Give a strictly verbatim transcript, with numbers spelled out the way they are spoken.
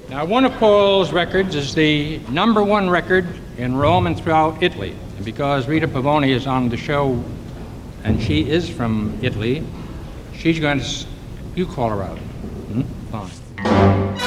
Now, one of Paul's records is the number one record in Rome and throughout Italy. And because Rita Pavone is on the show, and she is from Italy, she's going to, you call her out. Hmm? Fine.